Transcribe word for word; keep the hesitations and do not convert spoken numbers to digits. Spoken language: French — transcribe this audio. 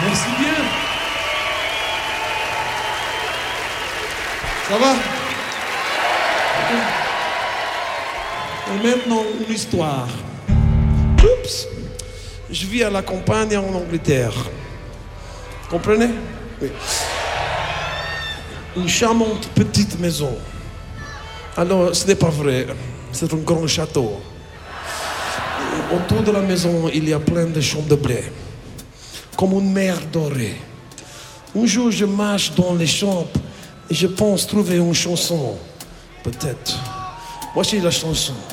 Merci bien. Ça va? Et maintenant, une histoire. Oups! Je vis à la campagne en Angleterre. Comprenez? Oui. Une charmante petite maison. Alors, ce n'est pas vrai. C'est un grand château. Autour de la maison, il y a plein de champs de blé. Comme une mer dorée. Un jour, je marche dans les champs et je pense trouver une chanson. Peut-être. Voici la chanson.